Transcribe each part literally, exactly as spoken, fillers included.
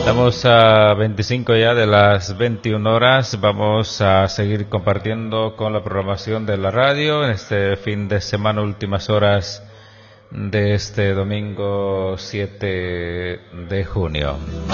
Estamos a veinticinco ya de las veintiuna horas. Vamos a seguir compartiendo con la programación de la radio en este fin de semana, últimas horas de este domingo siete de junio.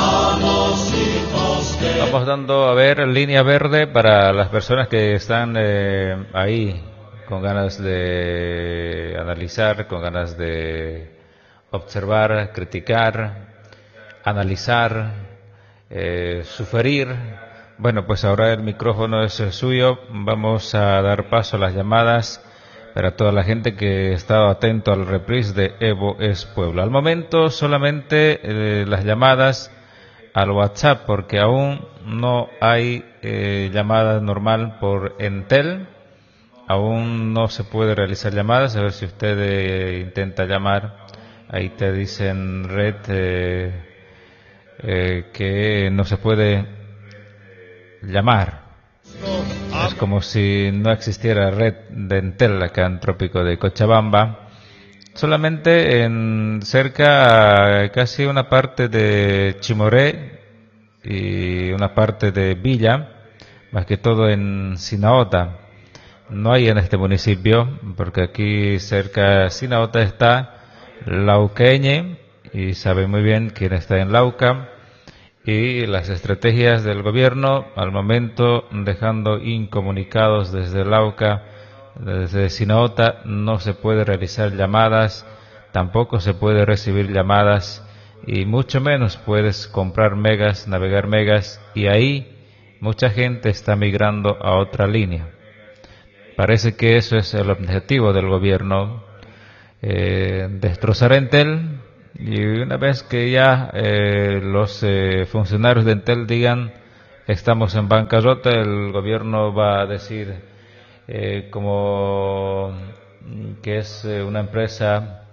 Vamos dando, a ver, línea verde para las personas que están eh, ahí con ganas de analizar, con ganas de observar, criticar, analizar, eh, sugerir. Bueno, pues ahora el micrófono es suyo. Vamos a dar paso a las llamadas para toda la gente que ha estado atento al reprise de Evo es Pueblo. Al momento solamente eh, las llamadas al WhatsApp, porque aún no hay eh, llamada normal por Entel. Aún no se puede realizar llamadas. A ver si usted eh, intenta llamar. Ahí te dicen red eh, eh, que no se puede llamar. Es como si no existiera red de Entel acá en Trópico de Cochabamba. Solamente en cerca, casi una parte de Chimoré y una parte de Villa, más que todo en Sinaota. No hay en este municipio, porque aquí cerca de Sinaota está Lauqueñe, y sabe muy bien quién está en Lauca. Y las estrategias del gobierno, al momento dejando incomunicados desde Lauca, desde Sinaota, no se puede realizar llamadas, tampoco se puede recibir llamadas, y mucho menos puedes comprar megas, navegar megas, y ahí mucha gente está migrando a otra línea. Parece que eso es el objetivo del gobierno, eh, destrozar Entel. Y una vez que ya eh, los eh, funcionarios de Entel digan estamos en bancarrota, el gobierno va a decir eh, como que es eh, una empresa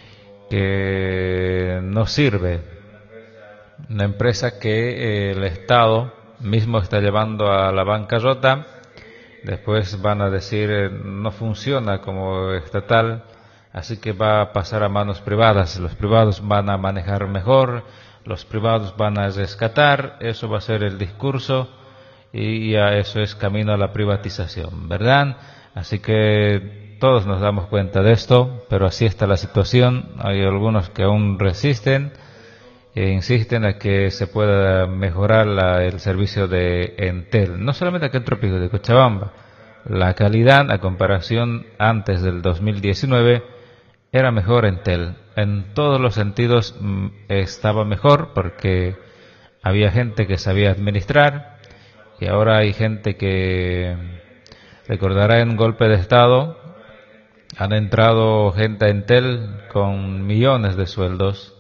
que no sirve, una empresa que eh, el Estado mismo está llevando a la bancarrota. Después van a decir eh, no funciona como estatal, así que va a pasar a manos privadas. Los privados van a manejar mejor, los privados van a rescatar. Eso va a ser el discurso, y ya eso es camino a la privatización, ¿verdad? Así que todos nos damos cuenta de esto, pero así está la situación. Hay algunos que aún resisten e insisten a que se pueda mejorar la, el servicio de Entel, no solamente aquí en Trópico de Cochabamba. La calidad, a comparación antes del dos mil diecinueve, era mejor Entel. En todos los sentidos mm, estaba mejor, porque había gente que sabía administrar, y ahora hay gente que recordará en un golpe de Estado, han entrado gente a Entel con millones de sueldos,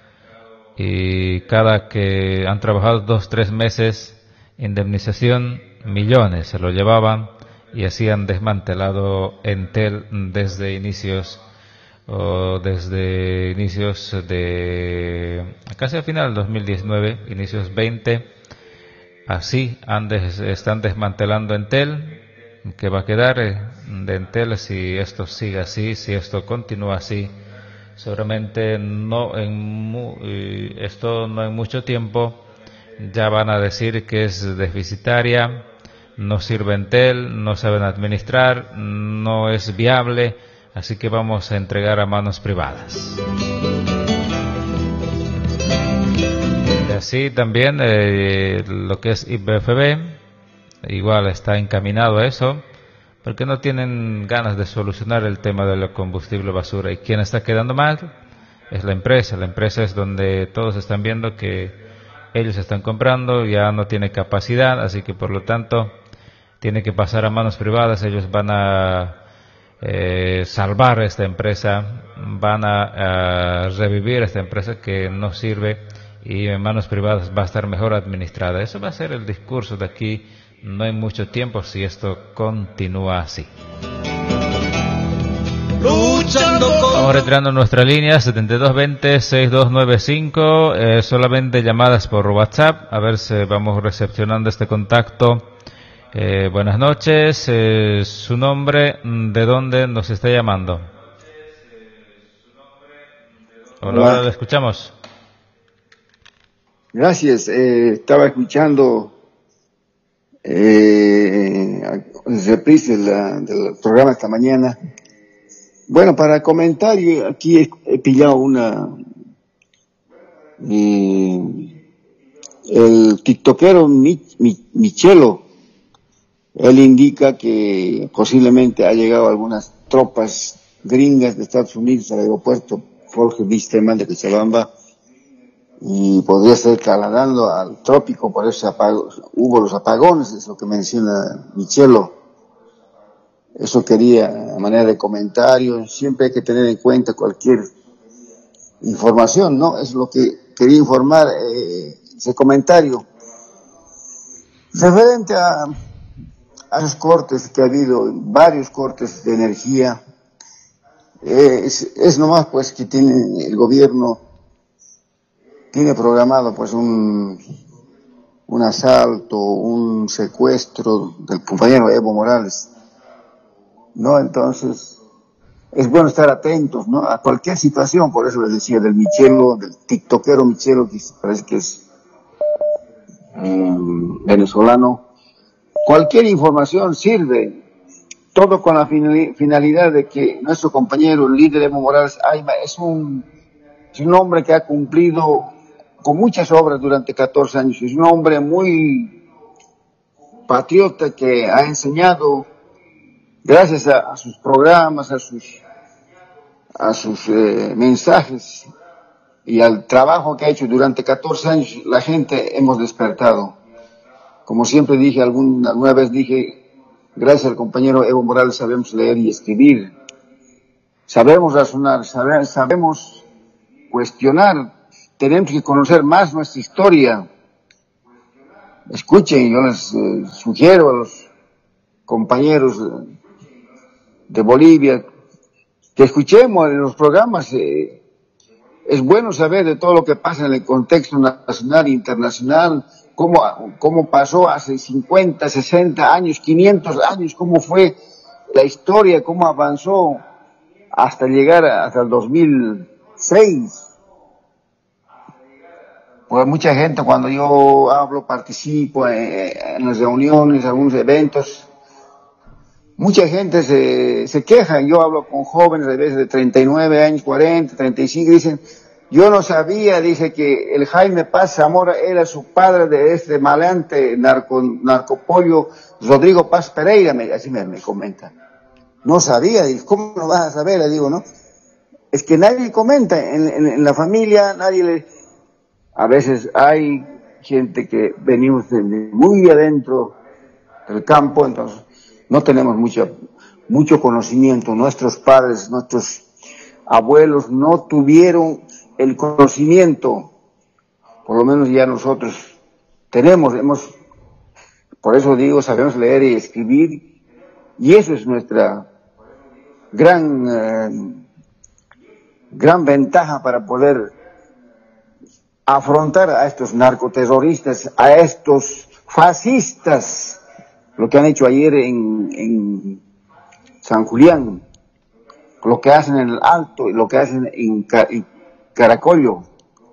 y cada que han trabajado dos, tres meses, indemnización, millones se lo llevaban, y así han desmantelado Entel desde inicios o desde inicios de casi al final del dos mil diecinueve, inicios veinte, así han des, están desmantelando Entel. ¿Qué va a quedar de Entel si esto sigue así, si esto continúa así? Seguramente no en mu, esto no en mucho tiempo ya van a decir que es deficitaria, no sirve Entel, no saben administrar, no es viable. Así que vamos a entregar a manos privadas. Y así también eh, lo que es I P F B, igual está encaminado a eso, porque no tienen ganas de solucionar el tema del combustible basura. Y quien está quedando mal es la empresa. La empresa es donde todos están viendo que ellos están comprando, ya no tiene capacidad, así que por lo tanto tiene que pasar a manos privadas. Ellos van a Eh, salvar esta empresa, van a, a revivir esta empresa que no sirve, y en manos privadas va a estar mejor administrada. Eso va a ser el discurso de aquí no hay mucho tiempo si esto continúa así. Vamos retirando nuestra línea setenta y dos veinte, sesenta y dos noventa y cinco, eh, solamente llamadas por WhatsApp. A ver si vamos recepcionando este contacto. Eh, buenas noches, eh, su nombre, ¿de dónde nos está llamando? Hola, hola, le escuchamos. Gracias. Eh, estaba escuchando eh, el reprise de la- del programa esta mañana. Bueno, para comentar, yo aquí he, he pillado una... eh, el tiktokero Mi- Mi- Michelo, él indica que posiblemente ha llegado algunas tropas gringas de Estados Unidos al aeropuerto Jorge Wisterman de Cochabamba y podría estar trasladando al trópico, por eso apagó, hubo los apagones, es lo que menciona Michelo. Eso quería, a manera de comentario, siempre hay que tener en cuenta cualquier información, ¿no? Es lo que quería informar, eh, ese comentario. Referente a, a los cortes que ha habido, varios cortes de energía, eh, es, es nomás pues que tiene el gobierno, tiene programado pues un un asalto, un secuestro del compañero Evo Morales, ¿no? Entonces, es bueno estar atentos, ¿no? A cualquier situación, por eso les decía del Michelo, del tiktokero Michelo, que parece que es um, venezolano. Cualquier información sirve, todo con la finalidad de que nuestro compañero, el líder Evo Morales Ayma, es un, es un hombre que ha cumplido con muchas obras durante catorce años, es un hombre muy patriota que ha enseñado, gracias a, a sus programas, a sus, a sus eh, mensajes y al trabajo que ha hecho durante catorce años, la gente hemos despertado. Como siempre dije, alguna, alguna vez dije, gracias al compañero Evo Morales sabemos leer y escribir, sabemos razonar, sabe, sabemos cuestionar, tenemos que conocer más nuestra historia. Escuchen, yo les eh, sugiero a los compañeros eh, de Bolivia que escuchemos en los programas. Eh, es bueno saber de todo lo que pasa en el contexto nacional e internacional, cómo, cómo pasó hace cincuenta, sesenta años, quinientos años, cómo fue la historia, cómo avanzó hasta llegar a, hasta el dos mil seis. Pues mucha gente, cuando yo hablo, participo en, en las reuniones, algunos eventos, mucha gente se, se queja. Yo hablo con jóvenes a veces de treinta y nueve años, cuarenta, treinta y cinco, dicen, yo no sabía, dice, que el Jaime Paz Zamora era su padre de este maleante narco, narcopollo Rodrigo Paz Pereira, me, así me, me comenta. No sabía, dice, ¿cómo lo vas a saber? Le digo, ¿no? Es que nadie comenta, en, en, en la familia nadie le... A veces hay gente que venimos de muy adentro del campo, entonces no tenemos mucho, mucho conocimiento. Nuestros padres, nuestros abuelos no tuvieron el conocimiento, por lo menos ya nosotros tenemos, hemos, por eso digo, sabemos leer y escribir, y eso es nuestra gran, eh, gran ventaja para poder afrontar a estos narcoterroristas, a estos fascistas, lo que han hecho ayer en, en San Julián, lo que hacen en el Alto y lo que hacen en, en Caracollo.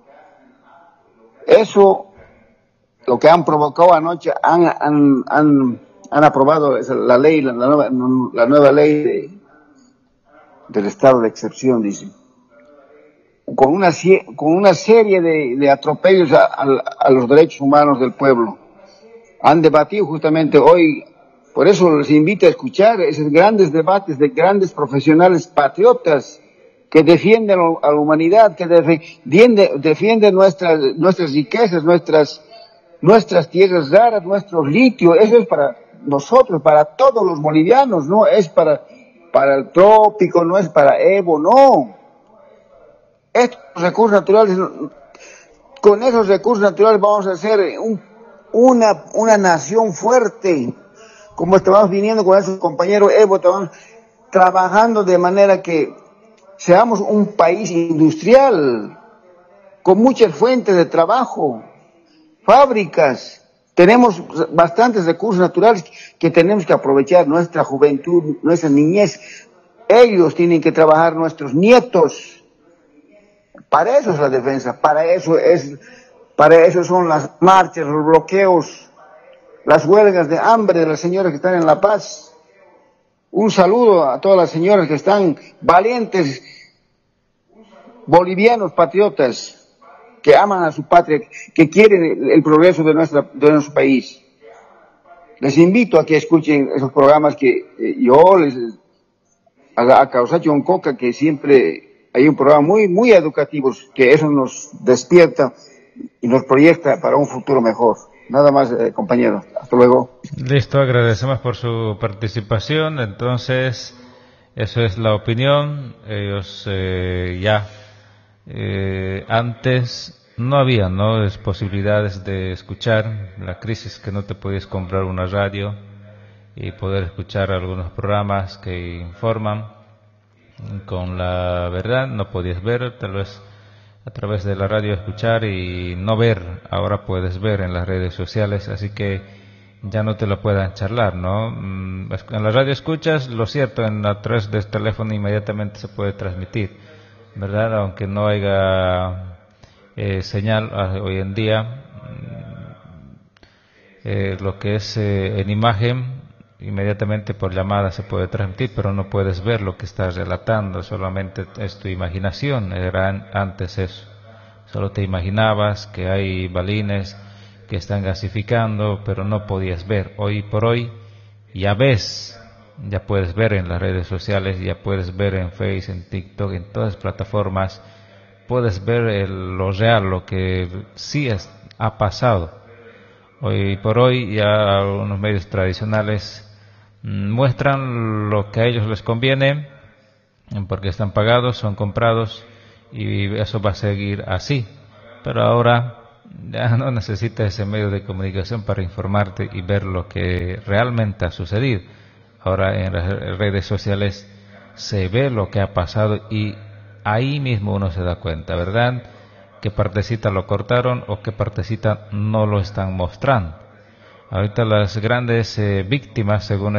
Eso, lo que han provocado anoche, han, han, han, han aprobado la ley, la, la, nueva, la nueva ley de, del estado de excepción, dice, con una, con una serie de, de atropellos a, a, a los derechos humanos del pueblo. Han debatido justamente hoy, por eso les invito a escuchar esos grandes debates de grandes profesionales patriotas que defienden a la humanidad, que defienden, defienden nuestras, nuestras riquezas, nuestras, nuestras tierras raras, nuestro litio. Eso es para nosotros, para todos los bolivianos, no es para, para el trópico, no es para Evo, no. Estos recursos naturales, con esos recursos naturales vamos a hacer un, una, una nación fuerte, como estamos viniendo con esos compañeros Evo, estamos trabajando de manera que seamos un país industrial, con muchas fuentes de trabajo, fábricas. Tenemos bastantes recursos naturales que tenemos que aprovechar, nuestra juventud, nuestra niñez. Ellos tienen que trabajar, nuestros nietos. Para eso es la defensa, para eso es Para eso son las marchas, los bloqueos, las huelgas de hambre de las señoras que están en La Paz. Un saludo a todas las señoras que están valientes, bolivianos patriotas, que aman a su patria, que quieren el, el progreso de, nuestra, de nuestro país. Les invito a que escuchen esos programas que eh, yo les, a, a Causacho Oncoca, que siempre hay un programa muy, muy educativo, que eso nos despierta y nos proyecta para un futuro mejor. Nada más, eh, compañero. Hasta luego. Listo, agradecemos por su participación. Entonces, eso es la opinión. Ellos eh, ya eh, antes no había no es posibilidades de escuchar la crisis, que no te podías comprar una radio y poder escuchar algunos programas que informan con la verdad. No podías ver, tal vez a través de la radio escuchar y no ver. Ahora puedes ver en las redes sociales, así que ya no te lo puedan charlar, ¿no? En la radio escuchas, lo cierto, en a través del teléfono inmediatamente se puede transmitir, ¿verdad? Aunque no haya eh, señal hoy en día, eh, lo que es eh, en imagen, inmediatamente por llamada se puede transmitir, pero no puedes ver lo que estás relatando, solamente es tu imaginación. Era antes eso, solo te imaginabas que hay balines que están gasificando, pero no podías ver. Hoy por hoy ya ves, ya puedes ver en las redes sociales, ya puedes ver en Facebook, en TikTok, en todas las plataformas, puedes ver el, lo real, lo que sí es, ha pasado. Hoy por hoy ya algunos medios tradicionales muestran lo que a ellos les conviene, porque están pagados, son comprados, y eso va a seguir así. Pero ahora ya no necesitas ese medio de comunicación para informarte y ver lo que realmente ha sucedido. Ahora en las redes sociales se ve lo que ha pasado y ahí mismo uno se da cuenta, ¿verdad?, qué partecita lo cortaron o qué partecita no lo están mostrando. Ahorita las grandes eh, víctimas, según